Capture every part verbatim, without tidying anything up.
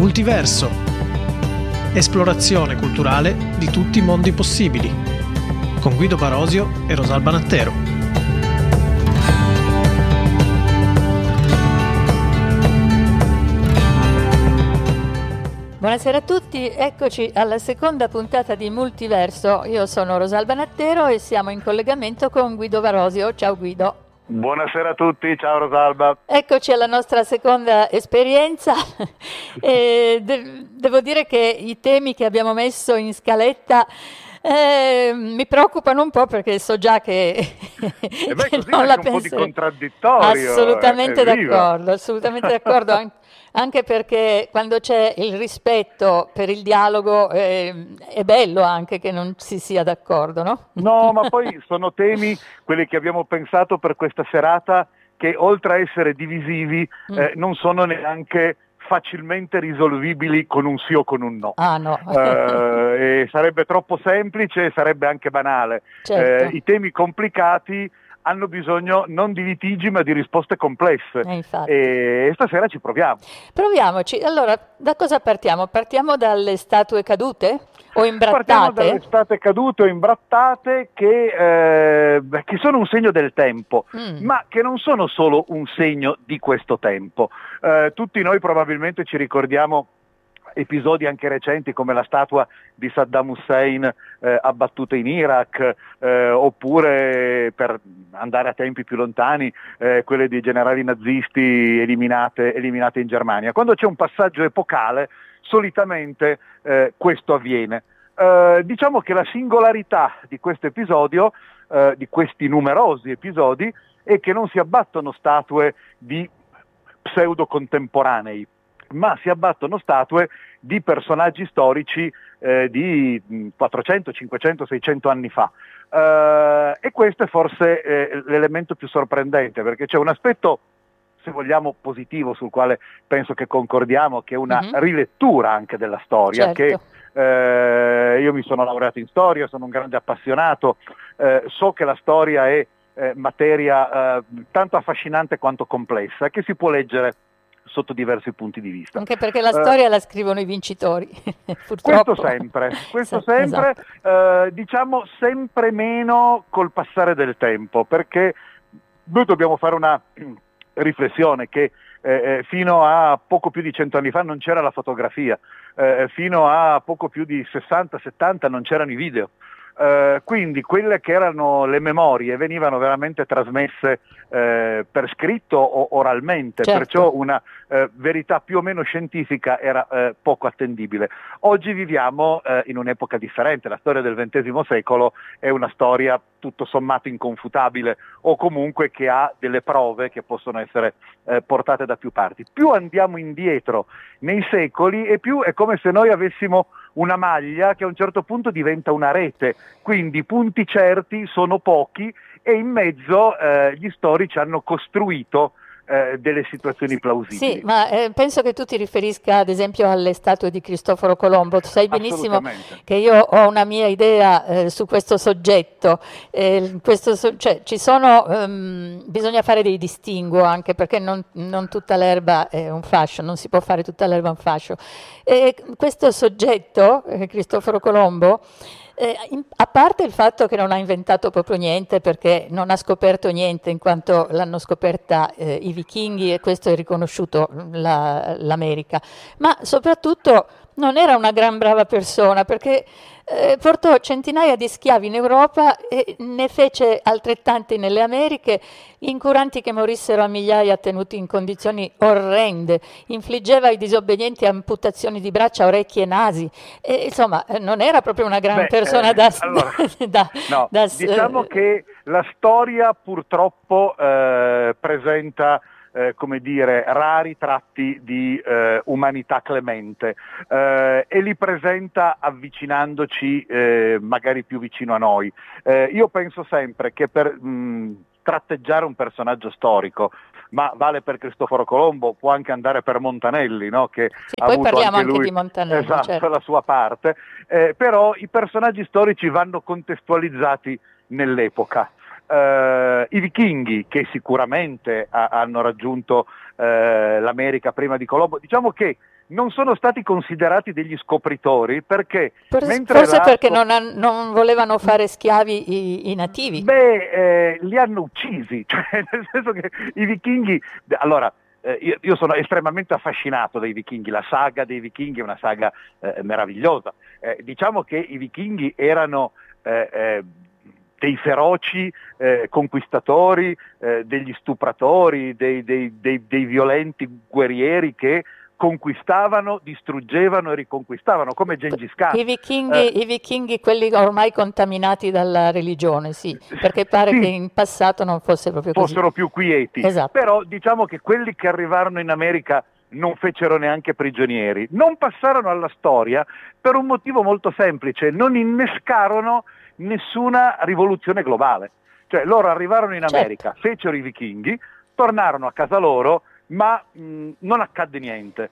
Multiverso. Esplorazione culturale di tutti i mondi possibili. Con Guido Barosio e Rosalba Nattero. Buonasera a tutti, eccoci alla seconda puntata di Multiverso. Io sono Rosalba Nattero e siamo in collegamento con Guido Barosio. Ciao Guido. Buonasera a tutti, ciao Rosalba. Eccoci alla nostra seconda esperienza. e de- devo dire che i temi che abbiamo messo in scaletta Eh, mi preoccupano un po' perché so già che, e beh, che così non la un po' di penserei. contraddittorio. Assolutamente eh, d'accordo, assolutamente d'accordo, an- anche perché quando c'è il rispetto per il dialogo eh, è bello anche che non si sia d'accordo, no? No, ma poi sono temi, quelli che abbiamo pensato per questa serata, che oltre a essere divisivi Mm. eh, non sono neanche facilmente risolvibili con un sì o con un no. Ah no. Eh, e sarebbe troppo semplice e sarebbe anche banale. Certo. Eh, I temi complicati hanno bisogno non di litigi ma di risposte complesse. Eh, infatti. E stasera ci proviamo. Proviamoci. Allora, da cosa partiamo? Partiamo dalle statue cadute o Partiamo imbrattate? dalle state cadute o imbrattate che, eh, che sono un segno del tempo, Mm. ma che non sono solo un segno di questo tempo. Eh, tutti noi probabilmente ci ricordiamo episodi anche recenti come la statua di Saddam Hussein eh, abbattuta in Iraq, eh, oppure per andare a tempi più lontani eh, quelle dei generali nazisti eliminate, eliminate in Germania. Quando c'è un passaggio epocale solitamente eh, questo avviene. Eh, diciamo che la singolarità di questo episodio, eh, di questi numerosi episodi, è che non si abbattono statue di pseudo contemporanei, ma si abbattono statue di personaggi storici eh, di quattrocento, cinquecento, seicento anni fa. Eh, e questo è forse eh, l'elemento più sorprendente, perché c'è un aspetto, se vogliamo, positivo, sul quale penso che concordiamo, che è una Mhm. rilettura anche della storia, Certo. che eh, io mi sono laureato in storia, sono un grande appassionato, eh, so che la storia è eh, materia eh, tanto affascinante quanto complessa, che si può leggere sotto diversi punti di vista. Anche perché la Eh, storia la scrivono i vincitori, purtroppo. Questo sempre, questo Sì, sempre, esatto. eh, diciamo sempre meno col passare del tempo, perché noi dobbiamo fare una riflessione che eh, fino a poco più di cento anni fa non c'era la fotografia, eh, fino a poco più di sessanta settanta non c'erano i video. Uh, quindi quelle che erano le memorie venivano veramente trasmesse uh, per scritto o oralmente, Certo. perciò una uh, verità più o meno scientifica era uh, poco attendibile. Oggi viviamo uh, in un'epoca differente, la storia del ventesimo secolo è una storia tutto sommato inconfutabile, o comunque che ha delle prove che possono essere uh, portate da più parti. Più andiamo indietro nei secoli e più è come se noi avessimo una maglia che a un certo punto diventa una rete, quindi i punti certi sono pochi e in mezzo eh, gli storici hanno costruito eh, delle situazioni plausibili. Sì, ma eh, penso che tu ti riferisca ad esempio alle statue di Cristoforo Colombo. Tu sai benissimo Assolutamente. che io ho una mia idea eh, su questo soggetto. Eh, questo so- cioè, ci sono, ehm, bisogna fare dei distinguo anche perché non, non tutta l'erba è un fascio, non si può fare tutta l'erba un fascio. E questo soggetto, eh, Cristoforo Colombo, Eh, in- a parte il fatto che non ha inventato proprio niente perché non ha scoperto niente in quanto l'hanno scoperta eh, i vichinghi e questo è riconosciuto la- l'America, ma soprattutto non era una gran brava persona perché eh, portò centinaia di schiavi in Europa e ne fece altrettanti nelle Americhe, incuranti che morissero a migliaia tenuti in condizioni orrende, infliggeva ai disobbedienti amputazioni di braccia, orecchie e nasi. E, insomma, eh, non era proprio una gran Beh, persona eh, da, allora, da- no, da- diciamo eh, che la storia purtroppo eh, presenta eh, come dire, rari tratti di eh, umanità clemente eh, e li presenta avvicinandoci eh, magari più vicino a noi. Eh, io penso sempre che per mh, tratteggiare un personaggio storico, ma vale per Cristoforo Colombo, può anche andare per Montanelli, no? Che sì, ha poi avuto parliamo anche anche lui di Montanelli, esatto, certo. la sua parte, eh, però i personaggi storici vanno contestualizzati nell'epoca. Uh, I vichinghi che sicuramente ha, hanno raggiunto eh, l'America prima di Colombo. Diciamo che non sono stati considerati degli scopritori perché forse, mentre forse la... perché non, han, non volevano fare schiavi i, i nativi. Beh, eh, li hanno uccisi, cioè nel senso che i vichinghi, allora eh, io, io sono estremamente affascinato dai vichinghi, la saga dei vichinghi è una saga eh, meravigliosa, eh, diciamo che i vichinghi erano eh, eh, dei feroci eh, conquistatori, eh, degli stupratori, dei, dei, dei, dei violenti guerrieri che conquistavano, distruggevano e riconquistavano, come Gengis Khan. I vichinghi, eh, i vichinghi, quelli ormai contaminati dalla religione, sì, perché pare sì, che in passato non fosse proprio così. Fossero più quieti, esatto. Però diciamo che quelli che arrivarono in America non fecero neanche prigionieri, non passarono alla storia per un motivo molto semplice, non innescarono nessuna rivoluzione globale. Cioè loro arrivarono in America, certo. fecero i vichinghi, tornarono a casa loro, ma mh, non accadde niente.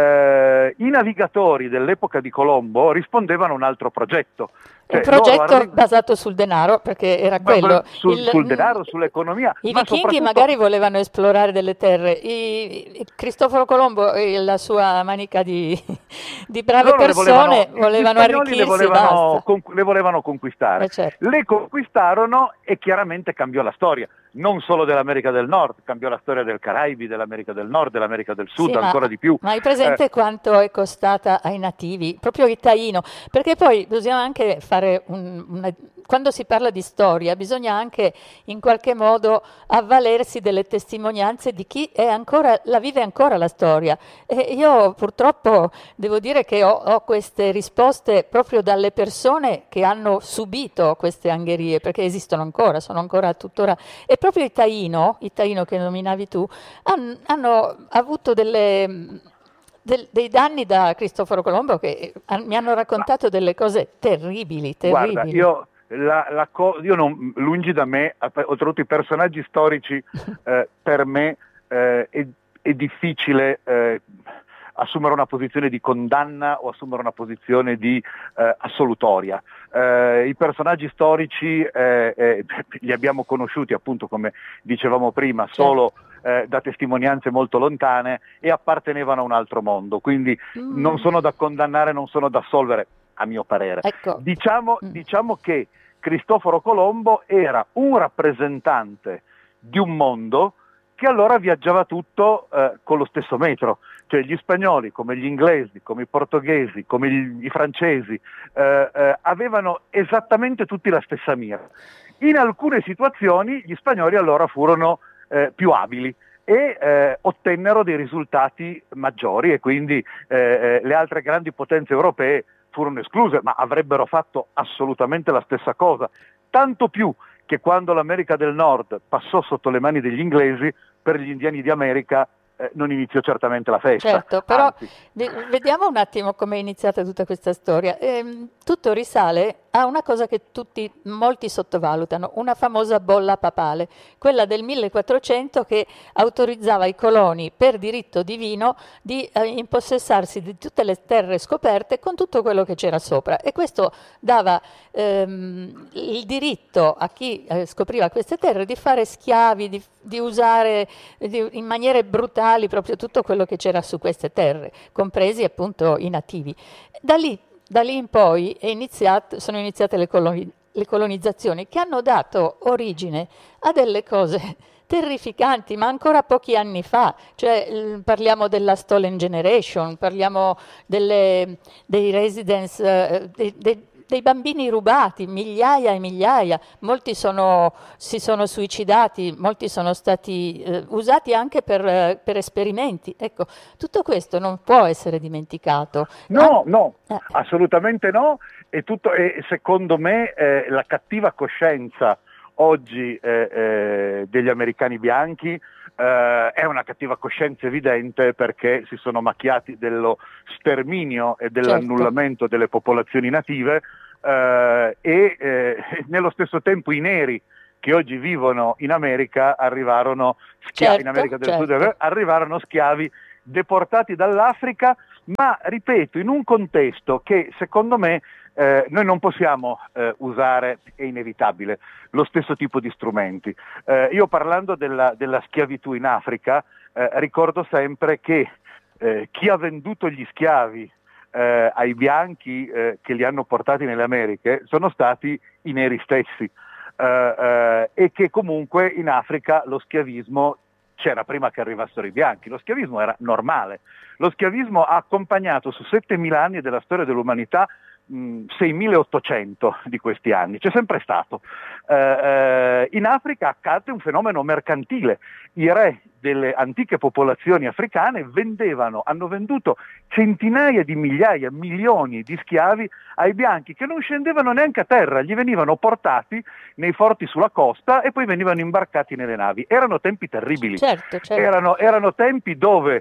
Eh, I navigatori dell'epoca di Colombo rispondevano a un altro progetto. Un Cioè, progetto arri- basato sul denaro, perché era ma, quello. ma sul, il, sul denaro, sull'economia. I ma vichinghi soprattutto... magari volevano esplorare delle terre. I, Cristoforo Colombo e la sua manica di, di brave Loro persone volevano, volevano arricchirsi le volevano, e con, le volevano conquistare. Eh certo. Le conquistarono e chiaramente cambiò la storia. Non solo dell'America del Nord, cambiò la storia del Caraibi, dell'America del Nord, dell'America del Sud, sì, ancora ma, di più. Ma hai presente Eh, quanto è costata ai nativi? Proprio il taino, perché poi bisogna anche fare un, una, quando si parla di storia bisogna anche in qualche modo avvalersi delle testimonianze di chi è ancora, la vive ancora la storia. E io purtroppo devo dire che ho, ho queste risposte proprio dalle persone che hanno subito queste angherie, perché esistono ancora, sono ancora tuttora. E proprio i taino, i taino che nominavi tu, han, hanno avuto delle... Del, dei danni da Cristoforo Colombo che han, mi hanno raccontato delle cose terribili, terribili. Guarda, io, la, la co- io non, lungi da me, oltretutto i personaggi storici, eh, per me eh, è, è difficile eh, assumere una posizione di condanna o assumere una posizione di eh, assolutoria. Eh, I personaggi storici eh, eh, li abbiamo conosciuti, appunto, come dicevamo prima, certo. solo eh, da testimonianze molto lontane e appartenevano a un altro mondo, quindi mm. non sono da condannare, non sono da assolvere, a mio parere. Ecco. Diciamo, mm. diciamo che Cristoforo Colombo era un rappresentante di un mondo che allora viaggiava tutto eh, con lo stesso metro, cioè gli spagnoli, come gli inglesi, come i portoghesi, come gli, i francesi, eh, eh, avevano esattamente tutti la stessa mira. In alcune situazioni gli spagnoli allora furono eh, più abili e eh, ottennero dei risultati maggiori e quindi eh, le altre grandi potenze europee furono escluse, ma avrebbero fatto assolutamente la stessa cosa, tanto più che quando l'America del Nord passò sotto le mani degli inglesi, per gli indiani di America eh, non iniziò certamente la festa. Certo, però Anzi. Vediamo un attimo come è iniziata tutta questa storia. Ehm, tutto risale a una cosa che tutti, molti sottovalutano, una famosa bolla papale, quella del millequattrocento che autorizzava i coloni per diritto divino di eh, impossessarsi di tutte le terre scoperte con tutto quello che c'era sopra, e questo dava ehm, il diritto a chi eh, scopriva queste terre di fare schiavi, di, di usare di, in maniere brutali proprio tutto quello che c'era su queste terre, compresi appunto i nativi. Da lì Da lì in poi è iniziato, sono iniziate le, coloni, le colonizzazioni che hanno dato origine a delle cose terrificanti, ma ancora pochi anni fa, cioè l- parliamo della Stolen Generation, parliamo delle, dei residence, eh, dei, dei, dei bambini rubati, migliaia e migliaia, molti sono, si sono suicidati, molti sono stati eh, usati anche per, eh, per esperimenti. Ecco, tutto questo non può essere dimenticato. No, An- no, eh. assolutamente no, e, tutto, e secondo me eh, la cattiva coscienza oggi eh, eh, degli americani bianchi eh, è una cattiva coscienza evidente, perché si sono macchiati dello sterminio e dell'annullamento certo. delle popolazioni native eh, e eh, nello stesso tempo i neri che oggi vivono in America arrivarono schiavi, certo, in America del certo. Sud arrivarono schiavi deportati dall'Africa, ma ripeto, in un contesto che secondo me eh, noi non possiamo eh, usare, è inevitabile, lo stesso tipo di strumenti. Eh, io parlando della, della schiavitù in Africa, eh, ricordo sempre che eh, chi ha venduto gli schiavi eh, ai bianchi eh, che li hanno portati nelle Americhe sono stati i neri stessi, eh, eh, e che comunque in Africa lo schiavismo c'era prima che arrivassero i bianchi, lo schiavismo era normale, lo schiavismo ha accompagnato su settemila anni della storia dell'umanità mh, seimilaottocento di questi anni, c'è sempre stato. Eh, eh, in Africa accade un fenomeno mercantile, i re delle antiche popolazioni africane vendevano, hanno venduto centinaia di migliaia, milioni di schiavi ai bianchi che non scendevano neanche a terra, gli venivano portati nei forti sulla costa e poi venivano imbarcati nelle navi. Erano tempi terribili, certo, certo. Erano, erano tempi dove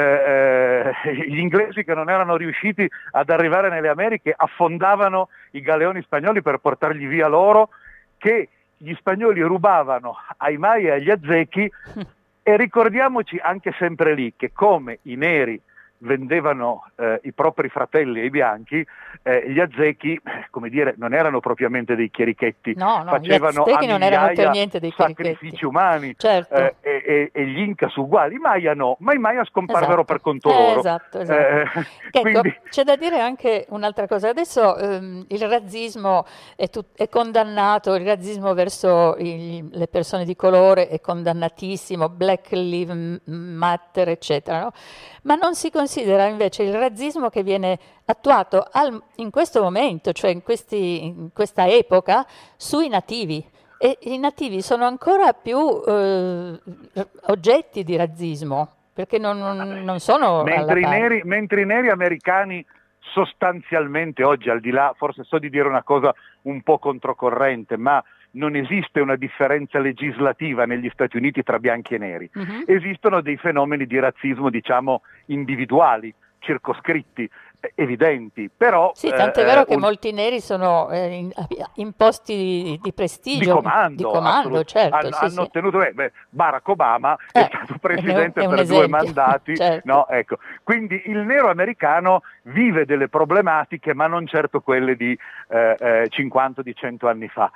eh, eh, gli inglesi che non erano riusciti ad arrivare nelle Americhe affondavano i galeoni spagnoli per portargli via l'oro che gli spagnoli rubavano ai Mai e agli Aztechi. E ricordiamoci anche sempre lì che come i neri vendevano eh, i propri fratelli ai bianchi, eh, gli Aztechi, come dire, non erano propriamente dei chierichetti, no, no, facevano gli Aztechi non erano per niente dei sacrifici umani, certo. eh, e, e, e gli Incas uguali. I Maya no, ma i Maya scomparvero esatto. per conto eh, loro. Esatto, esatto. Eh, ecco, quindi... c'è da dire anche un'altra cosa. Adesso ehm, il razzismo è, tut- è condannato, il razzismo verso il, le persone di colore è condannatissimo, Black Lives Matter, eccetera, no? Ma non si considera invece il razzismo che viene attuato al, in questo momento, cioè in, questi, in questa epoca, sui nativi. E i nativi sono ancora più eh, oggetti di razzismo, perché non, non, non sono mentre i, alla pari. neri, mentre i neri americani sostanzialmente oggi, al di là, forse so di dire una cosa un po' controcorrente, ma non esiste una differenza legislativa negli Stati Uniti tra bianchi e neri. Uh-huh. Esistono dei fenomeni di razzismo, diciamo, individuali, circoscritti, evidenti, però... Sì, tant'è eh, vero che un... molti neri sono eh, in, in posti di, di prestigio, di comando, di comando certo. Hanno, sì, hanno sì. ottenuto, beh, Barack Obama eh, è stato presidente è un, è per un due mandati, certo. no? Ecco. Quindi il nero americano vive delle problematiche, ma non certo quelle di eh, eh, cinquanta di cento anni fa.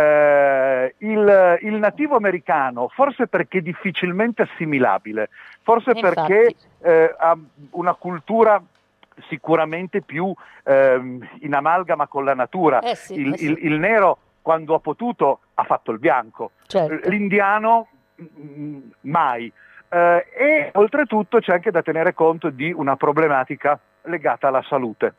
Eh, il, il nativo americano, forse perché difficilmente assimilabile, forse Infatti. perché eh, ha una cultura sicuramente più ehm, in amalgama con la natura. Eh sì, il, eh sì. il, il nero, quando ha potuto, ha fatto il bianco, certo. L'indiano mh, mai. Eh, e oltretutto c'è anche da tenere conto di una problematica legata alla salute.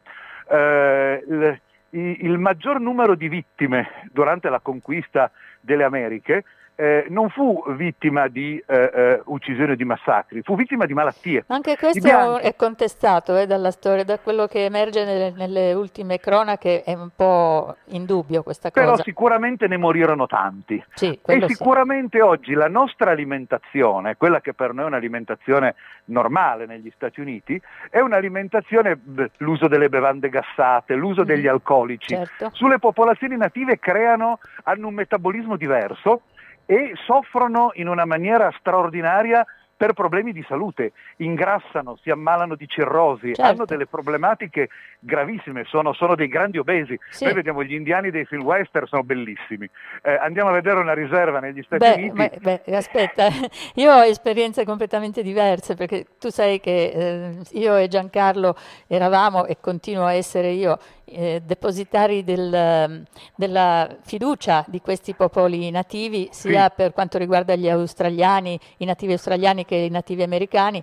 Eh, il, il maggior numero di vittime durante la conquista delle Americhe Eh, non fu vittima di eh, eh, uccisioni o di massacri, fu vittima di malattie. Anche questo è contestato eh, dalla storia, da quello che emerge nelle, nelle ultime cronache è un po' in dubbio questa cosa. Però sicuramente ne morirono tanti. Sì, e sicuramente sì. Oggi la nostra alimentazione, quella che per noi è un'alimentazione normale negli Stati Uniti, è un'alimentazione, l'uso delle bevande gassate, l'uso mm. degli alcolici, certo. sulle popolazioni native creano, hanno un metabolismo diverso e soffrono in una maniera straordinaria per problemi di salute, ingrassano, si ammalano di cirrosi, certo. hanno delle problematiche gravissime, sono, sono dei grandi obesi. Sì. Noi vediamo gli indiani dei film western, sono bellissimi. Eh, andiamo a vedere una riserva negli Stati beh, Uniti. Ma, beh, aspetta, io ho esperienze completamente diverse, perché tu sai che eh, io e Giancarlo eravamo, e continuo a essere io, eh, depositari del, della fiducia di questi popoli nativi, sia sì. per quanto riguarda gli australiani, i nativi australiani che i nativi americani.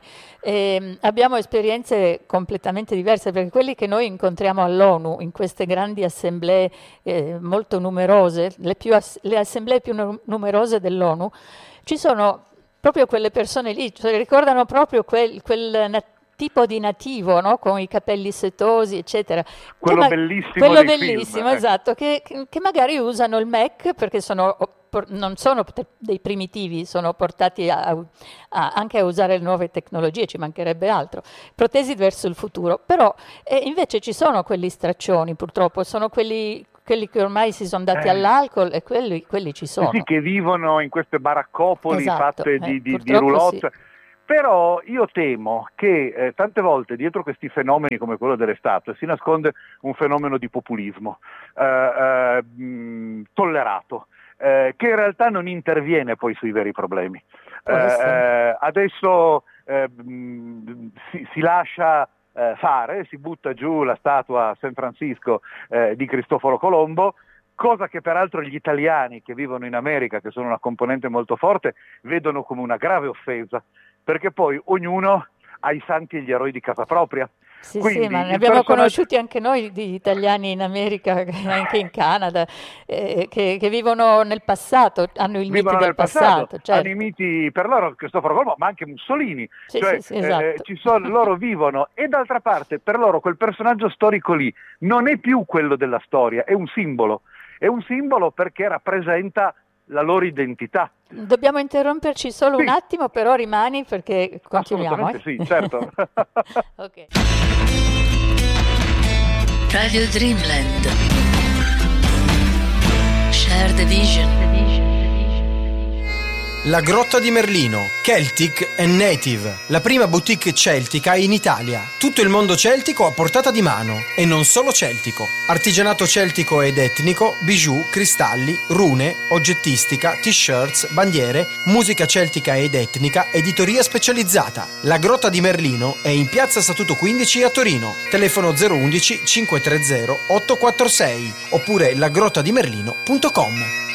E abbiamo esperienze completamente diverse, perché quelli che noi incontriamo all'ONU in queste grandi assemblee eh, molto numerose, le, più ass- le assemblee più nu- numerose dell'ONU, ci sono proprio quelle persone lì, cioè ricordano proprio quel, quel nat- tipo di nativo, no? Con i capelli setosi, eccetera. Quello ma- bellissimo quello dei bellissimo, film, esatto, che, che magari usano il Mac perché sono, non sono dei primitivi, sono portati a, a, anche a usare le nuove tecnologie, ci mancherebbe altro, protesi verso il futuro. Però eh, invece ci sono quelli straccioni, purtroppo, sono quelli... quelli che ormai si sono dati eh. all'alcol, e quelli, quelli ci sono. Sì, sì, che vivono in queste baraccopoli esatto. fatte eh, di, di, di roulotte. Sì. Però io temo che eh, tante volte dietro questi fenomeni come quello dell'estate si nasconde un fenomeno di populismo eh, eh, mh, tollerato, eh, che in realtà non interviene poi sui veri problemi. Eh, adesso eh, si, si lascia eh, fare, si butta giù la statua a San Francisco eh, di Cristoforo Colombo, cosa che peraltro gli italiani che vivono in America, che sono una componente molto forte, vedono come una grave offesa, perché poi ognuno ha i santi e gli eroi di casa propria. Sì, Quindi sì, ma ne il abbiamo personaggio- conosciuti anche noi di italiani in America, anche in Canada, eh, che, che vivono nel passato, hanno i miti vivono del nel passato, certo. hanno i miti per loro Cristoforo Colombo, ma anche Mussolini, Sì, cioè sì, sì, esatto. eh, ci sono, loro vivono, e d'altra parte per loro quel personaggio storico lì non è più quello della storia, è un simbolo, è un simbolo perché rappresenta la loro identità. Dobbiamo interromperci solo Sì. un attimo, però rimani perché continuiamo. Assolutamente eh. sì, certo. Ok. Radio Dreamland. Share the vision. La Grotta di Merlino, Celtic and Native, la prima boutique celtica in Italia. Tutto il mondo celtico a portata di mano, e non solo celtico. Artigianato celtico ed etnico, bijou, cristalli, rune, oggettistica, t-shirts, bandiere, musica celtica ed etnica, editoria specializzata. La Grotta di Merlino è in piazza Statuto quindici a Torino. Telefono zero uno uno cinque tre zero otto quattro sei oppure lagrottadimerlino punto com.